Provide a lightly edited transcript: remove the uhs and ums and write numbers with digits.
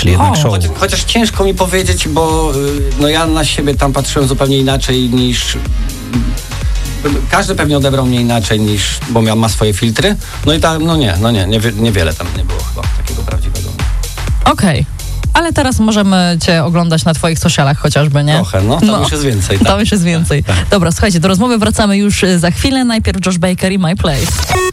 czyli jednak show. Chociaż ciężko mi powiedzieć, bo no ja na siebie tam patrzyłem zupełnie inaczej niż... Każdy pewnie odebrał mnie inaczej niż... Bo ma swoje filtry. No i tam, niewiele tam nie było chyba takiego prawdziwego. Okej. Ale teraz możemy cię oglądać na twoich socialach chociażby, nie? Trochę, tam już jest więcej. Tam już jest więcej. Dobra, słuchajcie, do rozmowy wracamy już za chwilę. Najpierw Josh Baker i My Place.